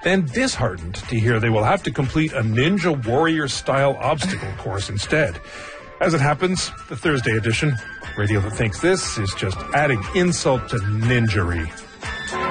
then disheartened to hear they will have to complete a Ninja Warrior-style obstacle course instead. As it happens, the Thursday edition, Radio that thinks this is just adding insult to ninjery.